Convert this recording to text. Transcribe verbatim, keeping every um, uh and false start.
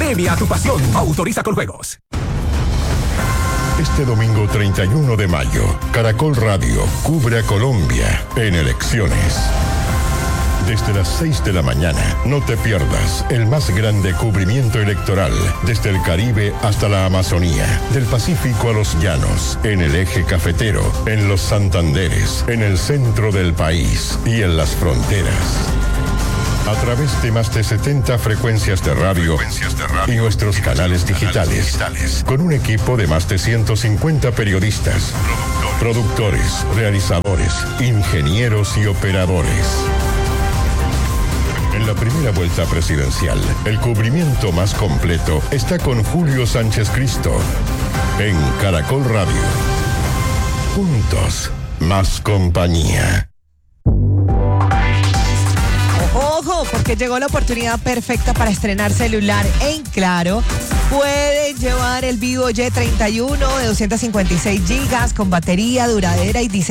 Premia tu pasión. Autoriza con juegos. Este domingo treinta y uno de mayo, Caracol Radio cubre a Colombia en elecciones. Desde las seis de la mañana, no te pierdas el más grande cubrimiento electoral, desde el Caribe hasta la Amazonía, del Pacífico a los llanos, en el eje cafetero, en los Santanderes, en el centro del país y en las fronteras. A través de más de setenta frecuencias de radio, frecuencias de radio y nuestros canales digitales, digitales, con un equipo de más de ciento cincuenta periodistas, productores, productores realizadores, ingenieros y operadores. En la primera vuelta presidencial, el cubrimiento más completo está con Julio Sánchez Cristo en Caracol Radio. Juntos, más compañía. Ojo, porque llegó la oportunidad perfecta para estrenar celular en Claro. Pueden llevar el Vivo Y treinta y uno de doscientos cincuenta y seis gigas con batería duradera y diseño